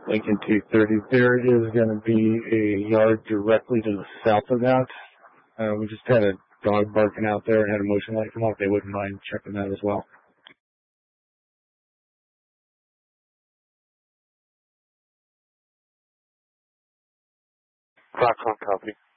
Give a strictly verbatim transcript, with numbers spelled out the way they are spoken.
Lincoln two thirty. There is going to be a yard directly to the south of that. Uh, we just had a dog barking out there and had a motion light come off. They wouldn't mind checking that as well. Foxconn copy.